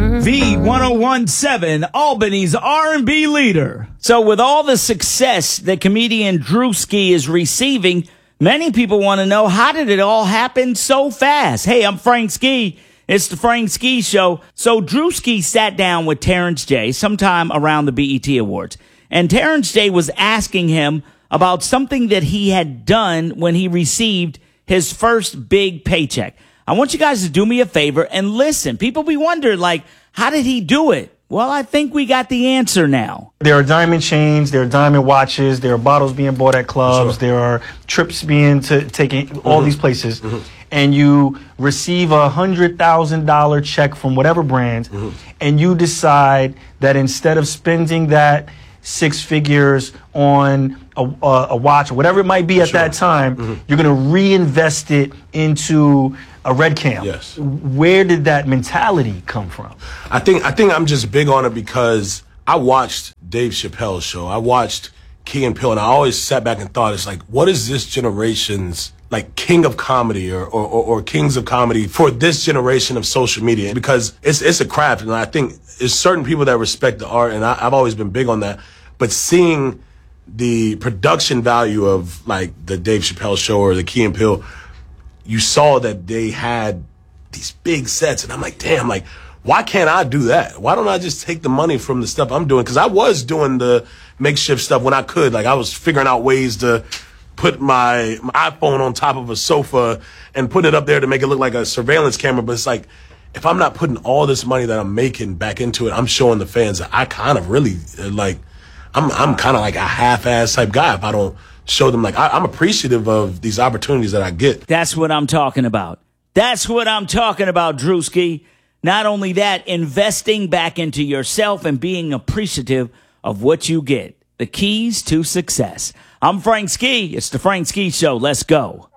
The 1017, Albany's R&B leader. So with all the success that comedian Drewski is receiving, many people want to know, how did it all happen so fast? Hey, I'm Frank Ski. It's the Frank Ski Show. So Drewski sat down with Terrence J sometime around the BET Awards. And Terrence J was asking him about something that he had done when he received his first big paycheck. I want you guys to do me a favor and listen. People be wondering, like, how did he do it? Well, I think we got the answer now. There are diamond chains, there are diamond watches, there are bottles being bought at clubs, there are trips being taken all these places, and you receive a $100,000 check from whatever brand, and you decide that instead of spending that six figures on a watch or whatever it might be at that time, you're going to reinvest it into a Red Cam. Yes. Where did that mentality come from? I think I'm just big on it because I watched Dave Chappelle's show. I watched Key and Peele, and I always sat back and thought, it's like, what is this generation's like king of comedy or kings of comedy for this generation of social media? Because it's a craft, and I think there's certain people that respect the art, and I've always been big on that. But seeing the production value of like the Dave Chappelle show or the Key and Peele, you saw that they had these big sets, and I'm like, damn, like, why can't I do that? Why don't I just take the money from the stuff I'm doing? Because I was doing the makeshift stuff when I could. Like, I was figuring out ways to put my iPhone on top of a sofa and put it up there to make it look like a surveillance camera. But it's like, if I'm not putting all this money that I'm making back into it, I'm showing the fans that I kind of really, like, I'm kind of like a half-ass type guy if I don't show them, like, I'm appreciative of these opportunities that I get. That's what I'm talking about. That's what I'm talking about, Drewski. Not only that, investing back into yourself and being appreciative of what you get. The keys to success. I'm Frank Ski. It's the Frank Ski Show. Let's go.